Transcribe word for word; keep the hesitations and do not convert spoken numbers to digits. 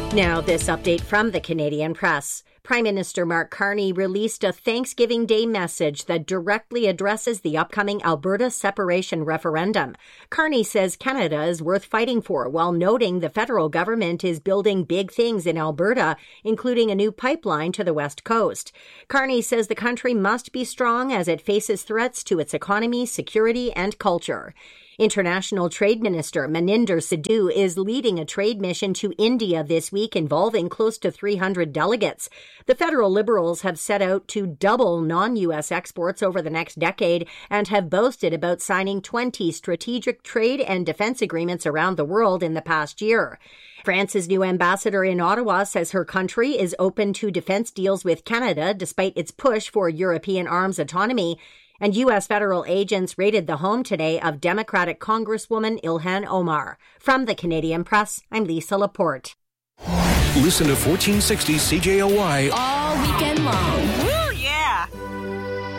Now, this update from the Canadian Press. Prime Minister Mark Carney released a Thanksgiving Day message that directly addresses the upcoming Alberta separation referendum. Carney says Canada is worth fighting for, while noting the federal government is building big things in Alberta, including a new pipeline to the West Coast. Carney says the country must be strong as it faces threats to its economy, security, and culture. International Trade Minister Maninder Sidhu is leading a trade mission to India this week involving close to three hundred delegates. The federal Liberals have set out to double non-U S exports over the next decade and have boasted about signing twenty strategic trade and defense agreements around the world in the past year. France's new ambassador in Ottawa says her country is open to defense deals with Canada despite its push for European arms autonomy. And U S federal agents raided the home today of Democratic Congresswoman Ilhan Omar. From the Canadian Press, I'm Lisa Laporte. Listen to fourteen sixty C J O Y all weekend long.